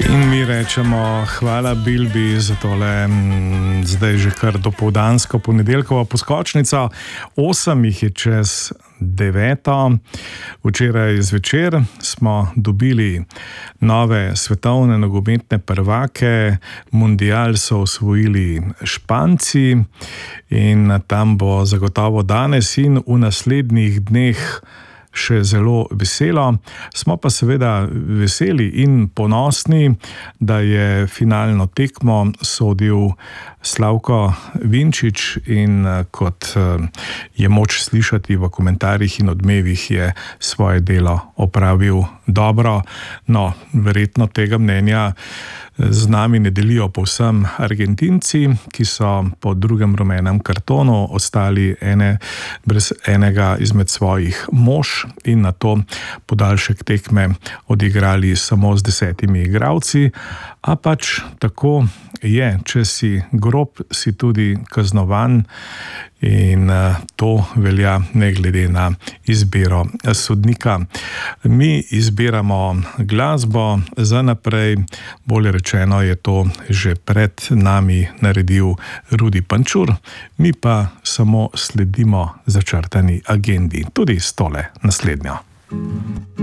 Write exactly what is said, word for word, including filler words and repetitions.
In mi rečemo hvala Bilbi za tole m, zdaj že kar dopoldansko ponedeljkovo poskočnico. Osem jih je čez deveto. Včeraj zvečer smo dobili nove svetovne nogometne prvake. Mundial so osvojili Španci in tam bo zagotovo danes in v naslednjih dneh še zelo veselo. Smo pa seveda veseli in ponosni, da je finalno tekmo sodil Slavko Vinčič in kot je moč slišati v komentarjih in odmevih, je svoje delo opravil dobro. No, verjetno tega mnenja z nami ne delijo povsem Argentinci, ki so po drugem rumenem kartonu ostali ene, brez enega izmed svojih mož in na to podaljšek tekme odigrali samo z desetimi igralci. A pač tako je, če si grob, si tudi kaznovan in to velja ne glede na izbiro sodnika. Mi izbiramo glasbo za naprej, bolje rečeno je to že pred nami naredil Rudi Pančur, mi pa samo sledimo začrtani agendi, tudi s tole naslednjo.